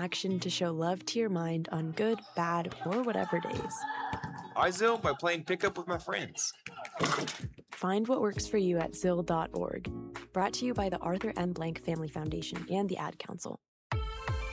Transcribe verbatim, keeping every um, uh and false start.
action to show love to your mind on good, bad, or whatever days. I Zill by playing pickup with my friends. Find what works for you at Zill dot org. Brought to you by the Arthur M. Blank Family Foundation and the Ad Council.